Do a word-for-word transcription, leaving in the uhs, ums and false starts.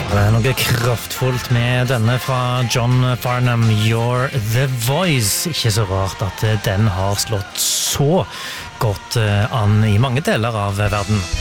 Det er noe kraftfullt med denne fra John Farnham, You're the Voice. Ikke så rart at den har slått så godt an i mange deler av verden.